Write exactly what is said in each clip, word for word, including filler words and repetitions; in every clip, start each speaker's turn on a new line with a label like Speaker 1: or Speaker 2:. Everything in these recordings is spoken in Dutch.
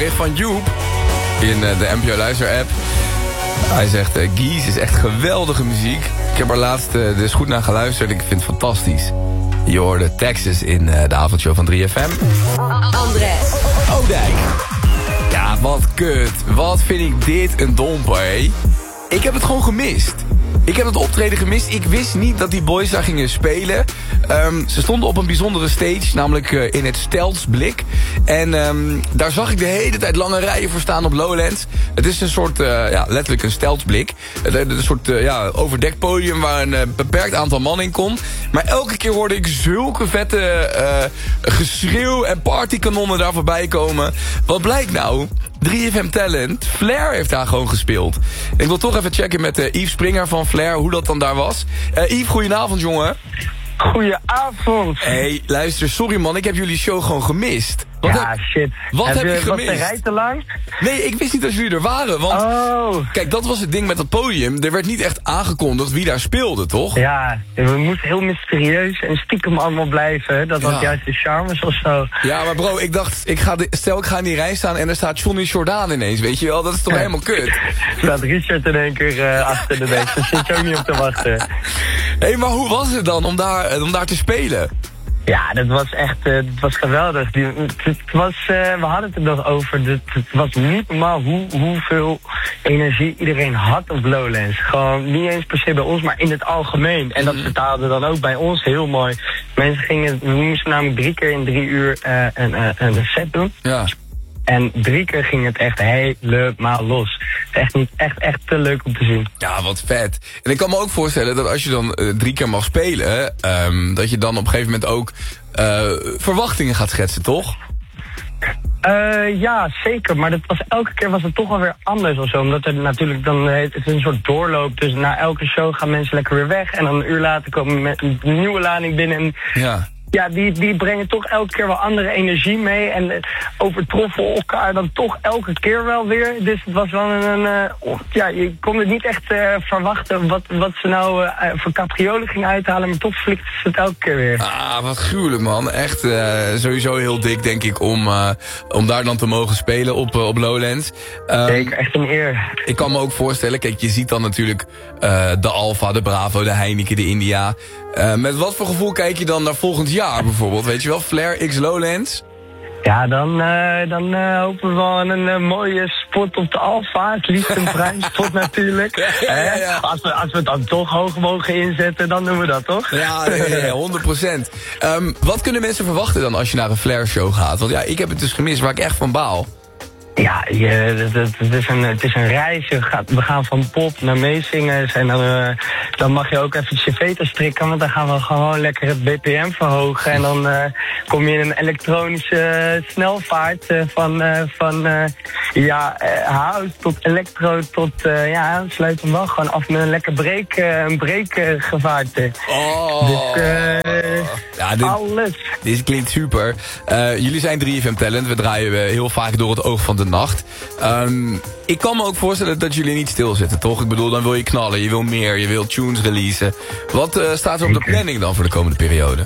Speaker 1: bericht van Joep in uh, de N P O Luister-app. Hij zegt, uh, Gies is echt geweldige muziek. Ik heb er laatst uh, dus goed naar geluisterd. Ik vind het fantastisch. Je hoorde Texas in uh, de avondshow van drie F M.
Speaker 2: Andres
Speaker 1: Oudijk. Ja, wat kut. Wat vind ik dit een domper, hé. Ik heb het gewoon gemist. Ik heb het optreden gemist. Ik wist niet dat die boys daar gingen spelen. Um, ze stonden op een bijzondere stage, namelijk uh, in het Steltsblik. En um, daar zag ik de hele tijd lange rijen voor staan op Lowlands. Het is een soort, uh, ja, letterlijk een Steltsblik. Het is een soort uh, ja, overdekt podium waar een uh, beperkt aantal man in kon. Maar elke keer hoorde ik zulke vette uh, geschreeuw en partykanonnen daar voorbij komen. Wat blijkt nou? drie F M Talent, Flair heeft daar gewoon gespeeld. Ik wil toch even checken met uh, Yves Springer van Flair, hoe dat dan daar was. Uh, Yves, goedenavond, jongen.
Speaker 3: Goedenavond.
Speaker 1: Hey, luister, sorry man, ik heb jullie show gewoon gemist. Wat
Speaker 3: ja,
Speaker 1: heb,
Speaker 3: shit.
Speaker 1: Wat heb,
Speaker 3: heb
Speaker 1: je,
Speaker 3: je
Speaker 1: gemist?
Speaker 3: Was de rij te lang?
Speaker 1: Nee, ik wist niet dat jullie er waren, want...
Speaker 3: Oh.
Speaker 1: Kijk, dat was het ding met het podium. Er werd niet echt aangekondigd wie daar speelde, toch?
Speaker 3: Ja, we moesten heel mysterieus en stiekem allemaal blijven. Dat was
Speaker 1: Ja.
Speaker 3: juist de charmes of zo.
Speaker 1: Ja, maar bro, ik dacht, ik ga de, stel ik ga in die rij staan en er staat Johnny Jordaan ineens, weet je wel? Dat is toch helemaal kut?
Speaker 3: Er staat Richard in één keer uh, achter de neus. Daar zit je ook niet op te wachten.
Speaker 1: Hé, hey, maar hoe was het dan om daar, uh, om daar te spelen?
Speaker 3: Ja, dat was echt, uh, dat was geweldig. Die, het, het was, uh, we hadden het er nog over. Het, het was niet normaal hoe, hoeveel energie iedereen had op Lowlands. Gewoon niet eens per se bij ons, maar in het algemeen. En dat vertaalde dan ook bij ons heel mooi. Mensen gingen, we moesten namelijk drie keer in drie uur uh, een, uh, een set doen.
Speaker 1: Ja.
Speaker 3: En drie keer ging het echt helemaal los. Echt niet, echt, echt te leuk om te zien.
Speaker 1: Ja, wat vet. En ik kan me ook voorstellen dat als je dan uh, drie keer mag spelen, um, dat je dan op een gegeven moment ook uh, verwachtingen gaat schetsen, toch?
Speaker 3: Uh, ja, zeker. Maar dat was, elke keer was het toch alweer anders of zo. Omdat er natuurlijk dan, het is een soort doorloop. Dus na elke show gaan mensen lekker weer weg. En dan een uur later komen met een nieuwe lading binnen. En
Speaker 1: ja.
Speaker 3: Ja, die, die brengen toch elke keer wel andere energie mee. En uh, overtroffen elkaar dan toch elke keer wel weer. Dus het was wel een... een uh, ja, je kon het niet echt uh, verwachten wat, wat ze nou uh, voor capriolen gingen uithalen. Maar toch flikten ze het elke keer weer.
Speaker 1: Ah, wat gruwelijk, man. Echt uh, sowieso heel dik, denk ik, om, uh, om daar dan te mogen spelen op, uh, op Lowlands. Um,
Speaker 3: Zeker, echt een eer.
Speaker 1: Ik kan me ook voorstellen, kijk, je ziet dan natuurlijk uh, de Alfa, de Bravo, de Heineken, de India. Uh, met wat voor gevoel kijk je dan naar volgend jaar bijvoorbeeld? Weet je wel, Flair x Lowlands?
Speaker 3: Ja, dan, uh, dan uh, hopen we wel een uh, mooie spot op de Alfa. Het liefst een prijsspot natuurlijk.
Speaker 1: Ja, ja, ja, ja.
Speaker 3: Uh, als, we, als we het dan toch hoog mogen inzetten, dan doen we dat, toch?
Speaker 1: Ja, nee, nee, honderd procent. Um, wat kunnen mensen verwachten dan als je naar een Flair show gaat? Want ja, ik heb het dus gemist, waar ik echt van baal.
Speaker 3: Ja, je, het, het, het, is een, het is een reis. Je gaat, we gaan van pop naar meezingers. En dan, uh, dan mag je ook even je veto strikken. Want dan gaan we gewoon lekker het B P M verhogen. En dan uh, kom je in een elektronische uh, snelvaart. Uh, van uh, van uh, ja, uh, house tot elektro tot... Uh, ja, sluit hem wel gewoon af met een lekker break, uh, een breakgevaarte.
Speaker 1: Oh.
Speaker 3: Dus uh,
Speaker 1: ja, dit,
Speaker 3: alles.
Speaker 1: Dit klinkt super. Uh, jullie zijn drie F M Talent. We draaien uh, heel vaak door het oog van de nacht. Um, ik kan me ook voorstellen dat jullie niet stilzitten, toch? Ik bedoel, dan wil je knallen, je wil meer, je wil tunes releasen. Wat uh, staat er op de planning dan voor de komende periode?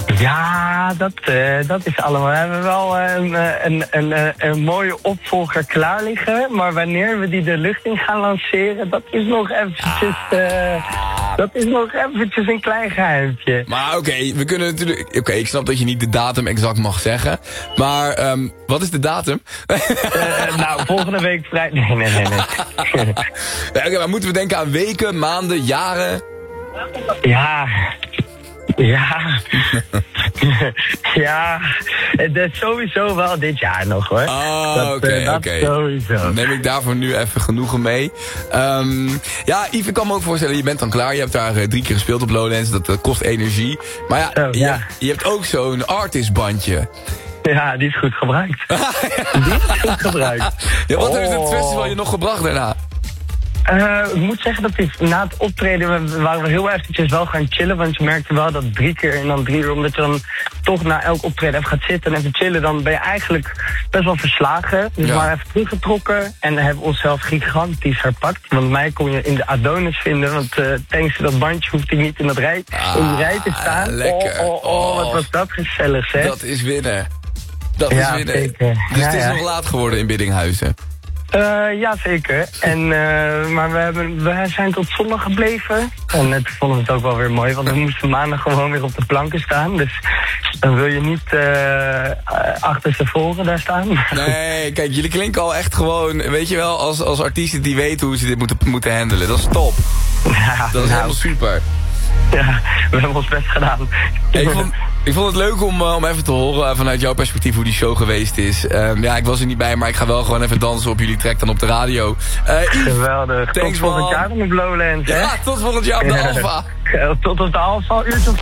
Speaker 3: Ja, dat, uh, dat is allemaal. We hebben wel een, een, een, een, een mooie opvolger klaar liggen. Maar wanneer we die de lucht in gaan lanceren, dat is nog eventjes... Uh, dat is nog eventjes een klein geheimtje.
Speaker 1: Maar oké, okay, we kunnen natuurlijk... Oké, okay, ik snap dat je niet de datum exact mag zeggen. Maar um, wat is de datum?
Speaker 3: uh, nou, volgende week vrijdag... Nee, nee, nee. nee.
Speaker 1: ja, oké, okay, maar moeten we denken aan weken, maanden, jaren?
Speaker 3: Ja... Ja, ja, het is sowieso wel dit jaar nog hoor.
Speaker 1: Oh, oké,
Speaker 3: okay, uh,
Speaker 1: oké.
Speaker 3: Sowieso.
Speaker 1: Neem ik daarvoor nu even genoegen mee. Um, ja, Yves, ik kan me ook voorstellen, je bent dan klaar. Je hebt daar uh, drie keer gespeeld op Lowlands, dat uh, kost energie. Maar ja,
Speaker 3: oh, ja.
Speaker 1: Je, je hebt ook zo'n artistbandje.
Speaker 3: Ja, die is goed gebruikt. Die is goed gebruikt.
Speaker 1: Ja, wat
Speaker 3: oh.
Speaker 1: heeft het festival je nog gebracht daarna?
Speaker 3: Uh, ik moet zeggen dat ik, na het optreden we, waren we heel eventjes wel gaan chillen. Want je merkte wel dat drie keer en dan drie uur, omdat je dan toch na elk optreden even gaat zitten en even chillen, dan ben je eigenlijk best wel verslagen. Dus ja. we waren even teruggetrokken en hebben onszelf gigantisch herpakt. Want mij kon je in de Adonis vinden, want uh, thanks dat bandje hoeft ik niet in, dat rij,
Speaker 1: ah,
Speaker 3: in die rij te staan.
Speaker 1: Lekker.
Speaker 3: Oh, oh, oh, oh, wat was dat gezellig, hè?
Speaker 1: Dat is winnen. Dat is
Speaker 3: Ja,
Speaker 1: winnen.
Speaker 3: zeker.
Speaker 1: Dus
Speaker 3: Ja,
Speaker 1: het is
Speaker 3: ja.
Speaker 1: nog laat geworden in Biddinghuizen.
Speaker 3: Uh, ja, zeker. En, uh, maar we, hebben, we zijn tot zondag gebleven. En het vonden we het ook wel weer mooi, want we moesten maandag gewoon weer op de planken staan. Dus dan wil je niet uh, achter z'n voren daar staan.
Speaker 1: Nee, kijk, jullie klinken al echt gewoon, weet je wel, als, als artiesten die weten hoe ze dit moeten, moeten handelen. Dat is top.
Speaker 3: Ja,
Speaker 1: Dat is
Speaker 3: nou,
Speaker 1: helemaal super.
Speaker 3: Ja, we hebben ons best gedaan.
Speaker 1: Ik vond, ik vond het leuk om, uh, om even te horen uh, vanuit jouw perspectief hoe die show geweest is. Um, ja, ik was er niet bij, maar ik ga wel gewoon even dansen op jullie track dan op de radio. Uh, Yves,
Speaker 3: geweldig.
Speaker 1: thanks,
Speaker 3: tot volgend
Speaker 1: man.
Speaker 3: jaar op de Blowlands, hè?
Speaker 1: Ja, tot volgend jaar op de
Speaker 3: Ja.
Speaker 1: Alpha.
Speaker 3: Tot op de Alpha, uurtje of